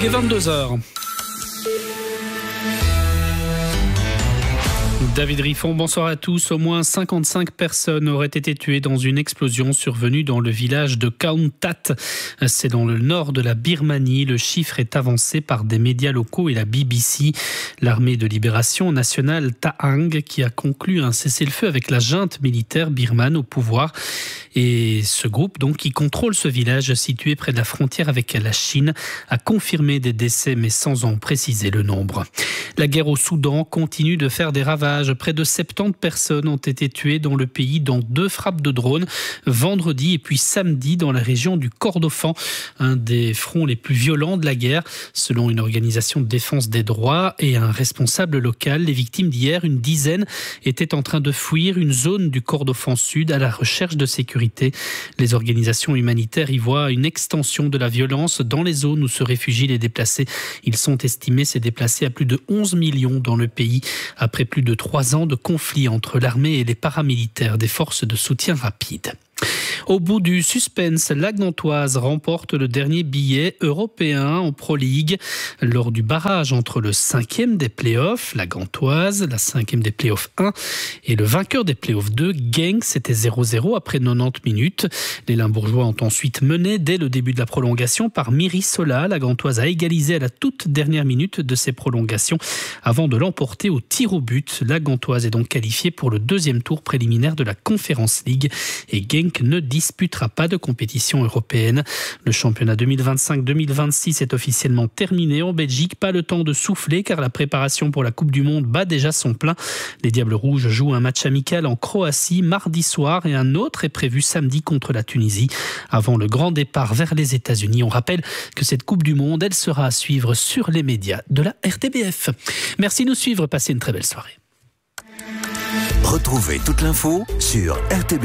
Il est 22h. David Riffon, bonsoir à tous. Au moins 55 personnes auraient été tuées dans une explosion survenue dans le village de Kauntat. C'est dans le nord de la Birmanie. Le chiffre est avancé par des médias locaux et la BBC. L'armée de libération nationale Tahang qui a conclu un cessez-le-feu avec la junte militaire birmane au pouvoir. Et ce groupe, donc, qui contrôle ce village situé près de la frontière avec la Chine, a confirmé des décès mais sans en préciser le nombre. La guerre au Soudan continue de faire des ravages. Près de 70 personnes ont été tuées dans le pays dans 2 frappes de drones vendredi et puis samedi dans la région du Kordofan, un des fronts les plus violents de la guerre. Selon une organisation de défense des droits et un responsable local, les victimes d'hier, une dizaine, étaient en train de fuir une zone du Kordofan Sud à la recherche de sécurité. Les organisations humanitaires y voient une extension de la violence dans les zones où se réfugient les déplacés. Ils sont estimés, ces déplacés, à plus de 11 millions dans le pays, après plus de 3 ans de conflit entre l'armée et les paramilitaires des forces de soutien rapide. Au bout du suspense, la Gantoise remporte le dernier billet européen en Pro League lors du barrage entre le 5e des playoffs, la Gantoise, la 5e des playoffs 1 et le vainqueur des playoffs 2, Genk. C'était 0-0 après 90 minutes. Les Limbourgeois ont ensuite mené dès le début de la prolongation par Miri Sola. La Gantoise a égalisé à la toute dernière minute de ces prolongations avant de l'emporter au tir au but. La Gantoise est donc qualifiée pour le 2e tour préliminaire de la Conference League et Genk ne disputera pas de compétition européenne. Le championnat 2025-2026 est officiellement terminé en Belgique. Pas le temps de souffler car la préparation pour la Coupe du Monde bat déjà son plein. Les Diables Rouges jouent un match amical en Croatie mardi soir et un autre est prévu samedi contre la Tunisie. Avant le grand départ vers les États-Unis, on rappelle que cette Coupe du Monde, elle sera à suivre sur les médias de la RTBF. Merci de nous suivre. Passez une très belle soirée. Retrouvez toute l'info sur RTBF.